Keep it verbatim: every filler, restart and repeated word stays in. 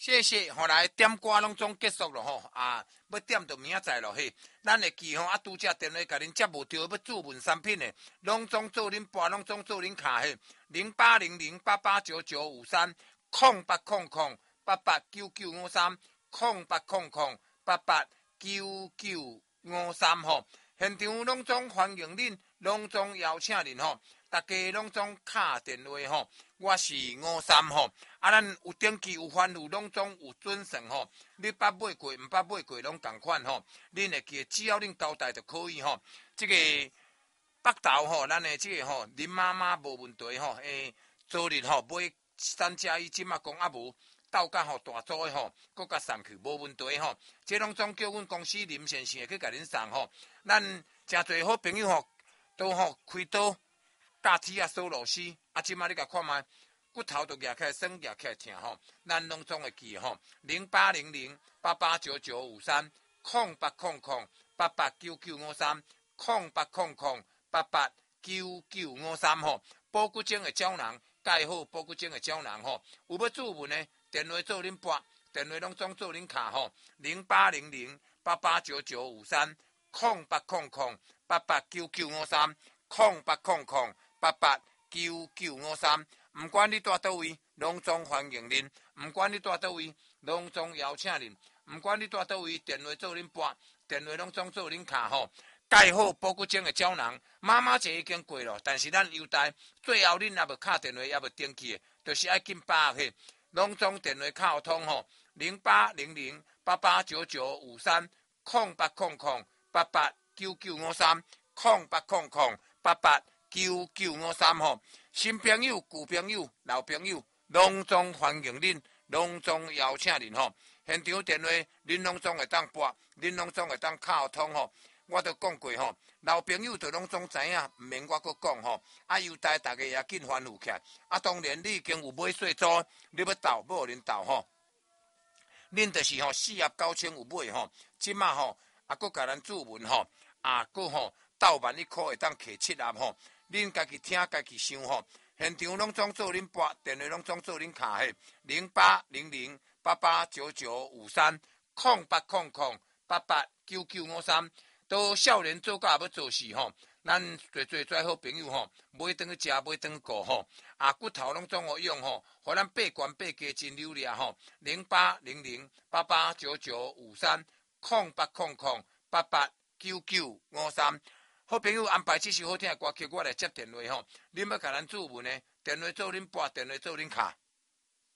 谢谢，后来点歌拢总结束了吼，啊，要点到明仔载咯嘿。咱会记吼，啊，拄则电话甲恁接无着要注文产品的，拢总做恁拨，拢总做恁卡嘿。零八零零八八九九五三空八空空八八九九五三空八空空八八九九五三吼。现场拢总欢迎恁，拢总邀请恁吼，大家拢总敲电话吼。我是五三吼，啊，咱有登记有番有拢总有准算吼。你捌买过，毋捌买过拢共款吼。恁会记，只要恁交代就可以吼。这个北投吼，咱的这个吼林妈妈无问题吼。诶，昨日吼买三加一，即马讲啊无到甲吼大组的吼，搁甲送去无问题吼。这拢总叫阮公司林先生会去甲恁送吼。咱诚侪好朋友吼，都吼开刀。大体啊，收螺丝啊，即马你甲看觅，骨头都夹起来，酸夹起来疼吼。咱拢总会记吼，零八零零八八九九五三空八空空八八九九五三空八空空八八九九五三吼。保骨精的胶囊，盖好保骨精的胶囊吼。有要注文呢，电话做恁拨，电话拢总做恁卡吼。零八零零八八九九五三空八空空八八九九五三空八空空。八八九九五三，唔管你住倒位，拢总欢迎恁；唔管你住倒位，拢总邀请恁；唔管你住倒位，电话做恁拨，电话拢总做恁卡吼。盖好保骨精的胶囊，妈妈节已经过了，但是咱优待最后恁也无敲电话，也无登记的，就是爱紧把握去，拢总电话敲通吼。零八零零八八九九五三空八空空八八九九五三空八空空八八。九九五三吼，新朋友、旧朋友、老朋友，拢总欢迎恁，拢总邀请恁吼。现场电话，恁拢总会当拨，恁拢总会当敲通吼。我都讲过吼，老朋友就拢总知影，毋免我搁讲吼。啊，优待大家也紧欢呼起来。啊，当然你已经有买税租，你要斗，要互恁斗吼。恁就是吼四业九千有买吼，即马吼啊，搁甲咱注文吼，啊，搁吼斗万一箍会当摕七盒吼。恁家己听，家己想吼。现场拢总做恁拨，电话拢总做恁卡嘿。零八零零八八九九五三空八空空八八九九五三，都少年做甲要做事吼。咱最最最好朋友吼，买顿去食，买顿过吼。啊，骨头拢总好用吼，互咱八关八家真流利吼。零八零零八八九九五三空八空空八八九九五三。好朋友安排这首好听的歌曲，我来接电话吼。恁要甲咱注文呢？电话做恁拨，电话做恁卡。